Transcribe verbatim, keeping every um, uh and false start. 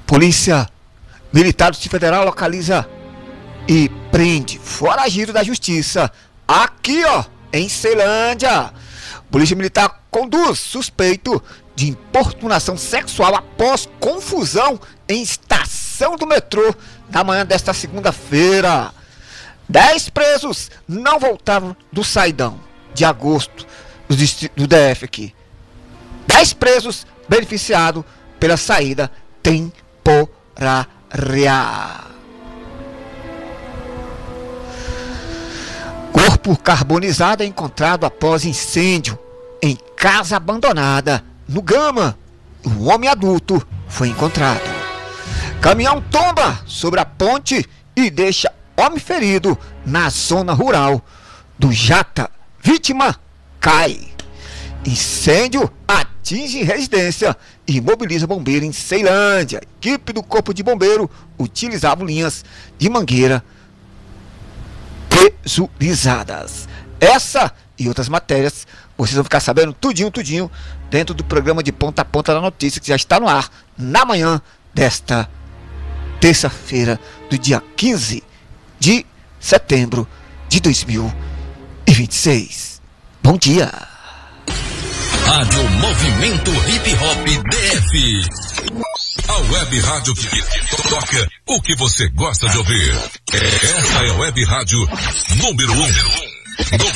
Polícia Militar do Distrito Federal localiza e prende foragido da justiça aqui, ó, em Ceilândia. Polícia Militar conduz suspeito de importunação sexual após confusão em estação do metrô na manhã desta segunda-feira. Dez presos não voltaram do saidão de agosto do, do D F aqui. Dez presos beneficiados pela saída temporária. Corpo carbonizado é encontrado após incêndio em casa abandonada no Gama. Um homem adulto foi encontrado. Caminhão tomba sobre a ponte e deixa homem ferido na zona rural do Jata. Vítima cai. Incêndio atinge residência e mobiliza bombeiro em Ceilândia. Equipe do Corpo de Bombeiro utilizava linhas de mangueira presurizadas. Essa e outras matérias vocês vão ficar sabendo tudinho, tudinho dentro do programa de Ponta a Ponta da Notícia, que já está no ar na manhã desta terça-feira do dia quinze de setembro de dois mil e vinte e seis. Bom dia. Rádio Movimento Hip Hop D F. A web rádio que toca o que você gosta de ouvir. Essa é a web rádio número um.